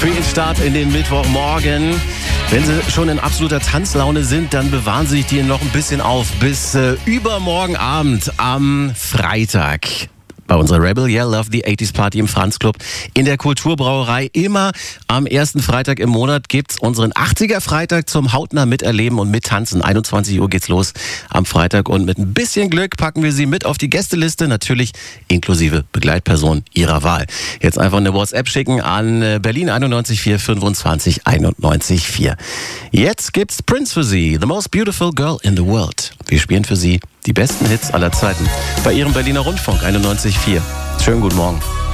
für Ihren Start in den Mittwochmorgen. Wenn Sie schon in absoluter Tanzlaune sind, dann bewahren Sie sich die noch ein bisschen auf bis übermorgen Abend am Freitag. Bei unserer Rebel Yeah Love the 80s Party im Franz Club in der Kulturbrauerei. Immer am ersten Freitag im Monat gibt's unseren 80er Freitag zum hautnah miterleben und mittanzen. 21 Uhr geht's los am Freitag und mit ein bisschen Glück packen wir Sie mit auf die Gästeliste, natürlich inklusive Begleitperson Ihrer Wahl. Jetzt einfach eine WhatsApp schicken an Berlin 914 25 914. Jetzt gibt's Prince für Sie, The Most Beautiful Girl in the World. Wir spielen für Sie die besten Hits aller Zeiten bei Ihrem Berliner Rundfunk 91.4. Schönen guten Morgen.